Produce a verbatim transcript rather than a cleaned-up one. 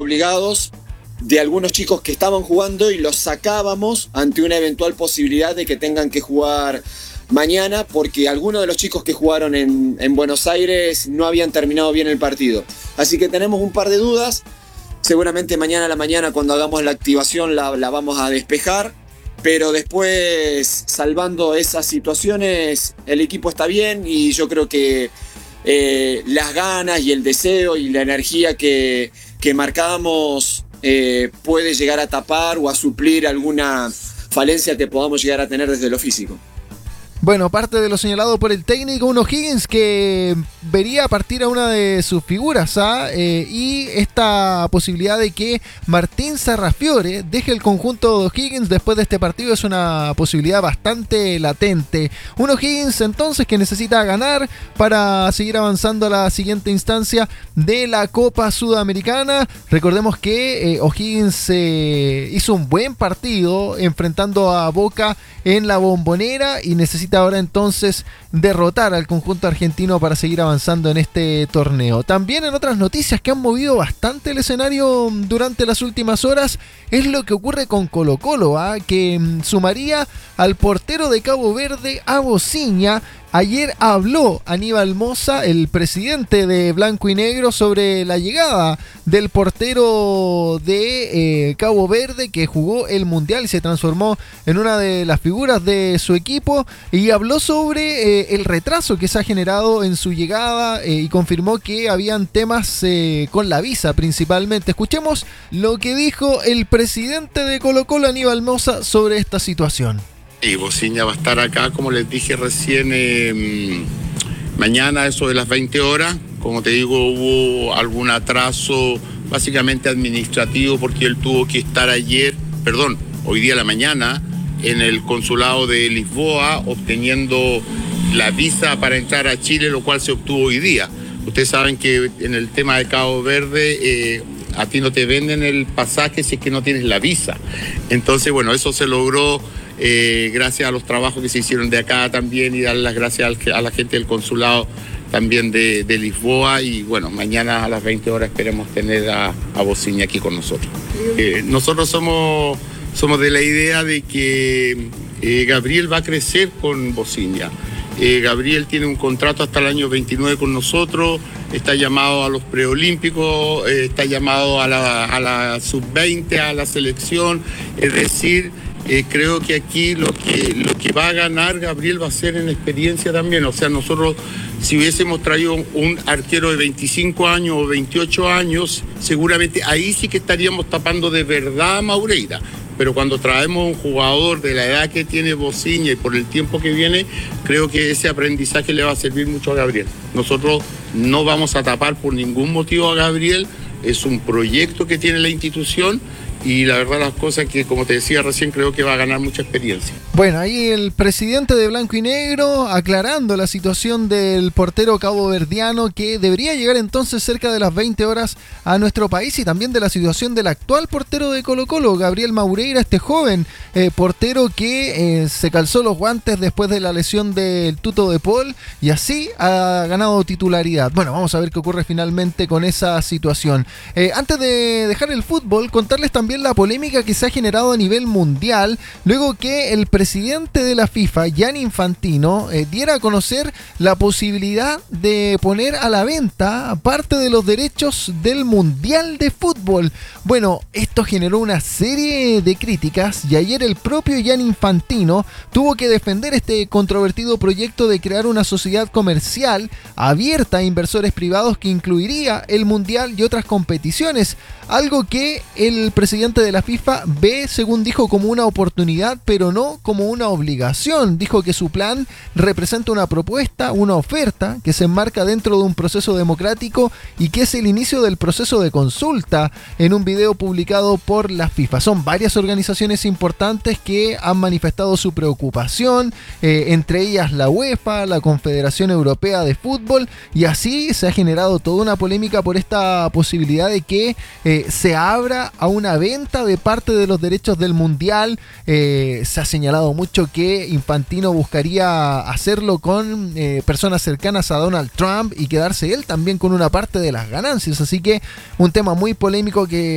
obligados de algunos chicos que estaban jugando y los sacábamos ante una eventual posibilidad de que tengan que jugar mañana, porque algunos de los chicos que jugaron en, en Buenos Aires no habían terminado bien el partido. Así que tenemos un par de dudas. Seguramente mañana a la mañana, cuando hagamos la activación, la, la vamos a despejar. Pero después, salvando esas situaciones, el equipo está bien y yo creo que eh, las ganas y el deseo y la energía que, que marcábamos eh, puede llegar a tapar o a suplir alguna falencia que podamos llegar a tener desde lo físico. Bueno, parte de lo señalado por el técnico, un O'Higgins que vería partir a una de sus figuras, ¿ah? eh, y esta posibilidad de que Martín Sarrafiore deje el conjunto de O'Higgins después de este partido es una posibilidad bastante latente. Un O'Higgins entonces que necesita ganar para seguir avanzando a la siguiente instancia de la Copa Sudamericana. Recordemos que eh, O'Higgins eh, hizo un buen partido enfrentando a Boca en la Bombonera y necesita ahora entonces derrotar al conjunto argentino para seguir avanzando en este torneo. También en otras noticias que han movido bastante el escenario durante las últimas horas es lo que ocurre con Colo-Colo, ¿eh? que sumaría al portero de Cabo Verde, a Bociña. Ayer habló Aníbal Mosa, el presidente de Blanco y Negro, sobre la llegada del portero de eh, Cabo Verde, que jugó el Mundial y se transformó en una de las figuras de su equipo, y habló sobre eh, el retraso que se ha generado en su llegada eh, y confirmó que habían temas eh, con la visa principalmente. Escuchemos lo que dijo el presidente de Colo-Colo, Aníbal Mosa, sobre esta situación. Y Bociña va a estar acá, como les dije recién, eh, mañana, eso de las veinte horas. Como te digo, hubo algún atraso básicamente administrativo porque él tuvo que estar ayer, perdón, hoy día a la mañana, en el consulado de Lisboa, obteniendo la visa para entrar a Chile, lo cual se obtuvo hoy día. Ustedes saben que en el tema de Cabo Verde, eh, a ti no te venden el pasaje si es que no tienes la visa. Entonces, bueno, eso se logró eh, gracias a los trabajos que se hicieron de acá también, y dar las gracias al, a la gente del consulado también de, de Lisboa. Y bueno, mañana a las veinte horas esperemos tener a, a Bociña aquí con nosotros. Eh, nosotros somos, somos de la idea de que eh, Gabriel va a crecer con Bociña. Eh, Gabriel tiene un contrato hasta el año veintinueve con nosotros, está llamado a los preolímpicos, eh, está llamado a la, a la sub veinte, a la selección. Es decir, eh, creo que aquí lo que, lo que va a ganar Gabriel va a ser en experiencia también. O sea, nosotros, si hubiésemos traído un arquero de veinticinco años o veintiocho años, seguramente ahí sí que estaríamos tapando de verdad a Maureira. Pero cuando traemos un jugador de la edad que tiene Bociña y por el tiempo que viene, creo que ese aprendizaje le va a servir mucho a Gabriel. Nosotros no vamos a tapar por ningún motivo a Gabriel, es un proyecto que tiene la institución y la verdad las cosas que, como te decía recién, creo que va a ganar mucha experiencia. Bueno, ahí el presidente de Blanco y Negro aclarando la situación del portero caboverdiano, que debería llegar entonces cerca de las veinte horas a nuestro país, y también de la situación del actual portero de Colo-Colo, Gabriel Maureira, este joven eh, portero que eh, se calzó los guantes después de la lesión del Tuto de Paul y así ha ganado titularidad. Bueno, vamos a ver qué ocurre finalmente con esa situación. Eh, antes de dejar el fútbol, contarles también la polémica que se ha generado a nivel mundial luego que el presidente presidente de la FIFA, Gianni Infantino, eh, diera a conocer la posibilidad de poner a la venta parte de los derechos del Mundial de Fútbol. Bueno, esto generó una serie de críticas y ayer el propio Gianni Infantino tuvo que defender este controvertido proyecto de crear una sociedad comercial abierta a inversores privados que incluiría el Mundial y otras competiciones, algo que el presidente de la FIFA ve, según dijo, como una oportunidad, pero no como una obligación. Dijo que su plan representa una propuesta, una oferta que se enmarca dentro de un proceso democrático y que es el inicio del proceso de consulta, en un video publicado por la FIFA. Son varias organizaciones importantes que han manifestado su preocupación, eh, entre ellas la UEFA, la Confederación Europea de Fútbol, y así se ha generado toda una polémica por esta posibilidad de que eh, se abra a una venta de parte de los derechos del Mundial. Eh, se ha señalado mucho que Infantino buscaría hacerlo con eh, personas cercanas a Donald Trump y quedarse él también con una parte de las ganancias, así que un tema muy polémico que